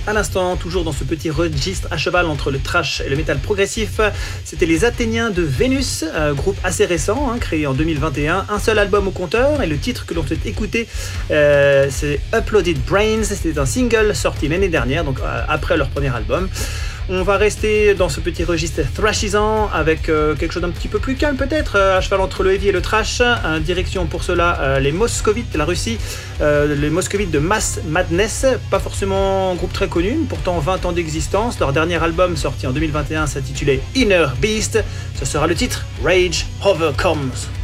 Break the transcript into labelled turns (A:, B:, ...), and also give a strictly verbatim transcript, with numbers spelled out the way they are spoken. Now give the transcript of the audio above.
A: à l'instant, toujours dans ce petit registre à cheval entre le thrash et le métal progressif. C'était les Athéniens de Vénus, euh, groupe assez récent, hein, créé en deux mille vingt et un. Un seul album au compteur et le titre que l'on souhaite écouter, euh, c'est Uploaded Brains. C'était un single sorti l'année dernière, donc euh, après leur premier album. On va rester dans ce petit registre thrashisant avec euh, quelque chose d'un petit peu plus calme peut-être, euh, à cheval entre le heavy et le thrash. Euh, direction pour cela euh, les Moscovites, la Russie, euh, les Moscovites de Mass Madness, pas forcément un groupe très connu, pourtant vingt ans d'existence. Leur dernier album sorti en deux mille vingt et un s'intitulait Inner Beast. Ce sera le titre Rage Overcomes.